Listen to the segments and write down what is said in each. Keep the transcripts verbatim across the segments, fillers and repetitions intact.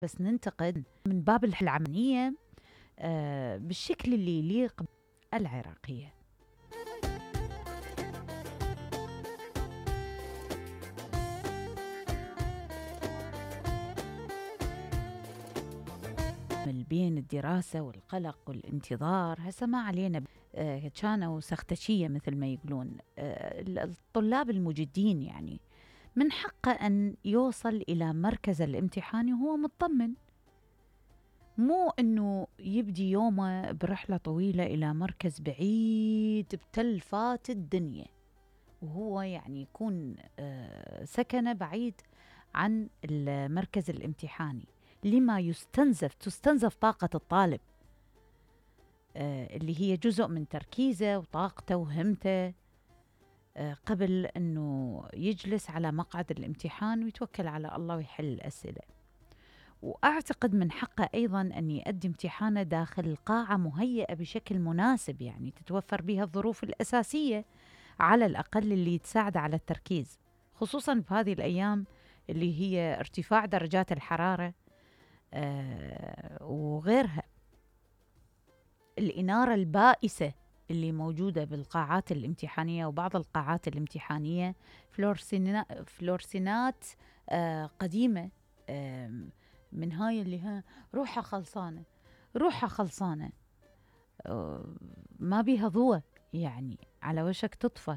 بس ننتقد من باب العملية آه، بالشكل اللي يليق العراقية. بين الدراسة والقلق والانتظار هسه ما علينا آه، كانوا سختشية مثل ما يقولون. آه، الطلاب المجدين يعني من حقه أن يوصل إلى مركز الامتحان وهو مطمن، مو أنه يبدي يومه برحلة طويلة إلى مركز بعيد بتلفات الدنيا، وهو يعني يكون آه، سكنه بعيد عن المركز الامتحاني، لما يستنزف تستنزف طاقة الطالب آه، اللي هي جزء من تركيزه وطاقته وهمته آه، قبل أنه يجلس على مقعد الامتحان ويتوكل على الله ويحل الأسئلة. وأعتقد من حقه أيضا أن يؤدي امتحانه داخل قاعة مهيئة بشكل مناسب، يعني تتوفر بها الظروف الأساسية على الأقل اللي تساعد على التركيز، خصوصا في هذه الأيام اللي هي ارتفاع درجات الحرارة آه وغيرها. الإنارة البائسة اللي موجودة بالقاعات الامتحانية وبعض القاعات الامتحانية فلورسينا فلورسينات آه قديمة آه من هاي اللي ها روحها خلصانة روحها خلصانة آه ما بيها ضوء، يعني على وشك تطفى،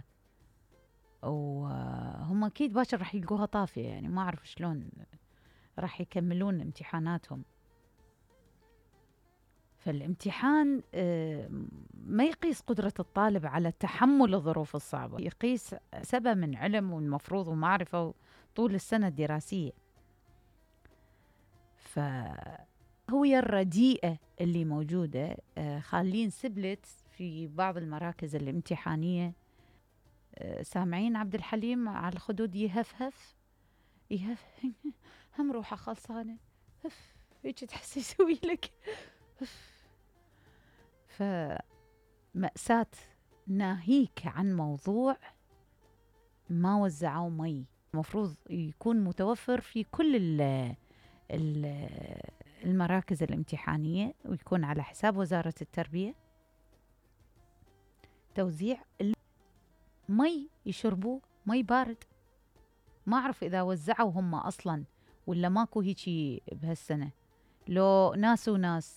وهم أكيد باكر راح يلقوها طافية، يعني ما أعرف شلون راح يكملون امتحاناتهم. فالامتحان ما يقيس قدرة الطالب على تحمل الظروف الصعبة، يقيس سبب من علم والمفروض ومعرفة طول السنة الدراسية. فهوية الرديئة اللي موجودة خالين سبلت في بعض المراكز الامتحانية. سامعين عبد الحليم على الخدود يهفهف يهف هم روحه خلصانة هف هيك تحسي يسوي لك فمأساة. ناهيك عن موضوع ما وزعوا مي المفروض يكون متوفر في كل ال ال المراكز الامتحانية ويكون على حساب وزارة التربية، توزيع مي يشربوه مي بارد. ما أعرف إذا وزعوا هم أصلا ولا ماكو هيجي بهالسنة، لو ناس وناس.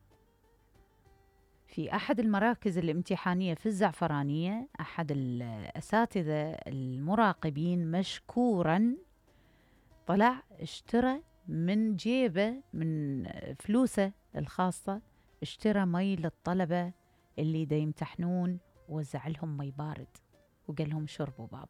في أحد المراكز الامتحانية في الزعفرانية أحد الأساتذة المراقبين مشكورا طلع اشترى من جيبه من فلوسه الخاصة، اشترى مي للطلبة اللي دا يمتحنون ووزع لهم مي بارد وقال لهم شربوا بابا.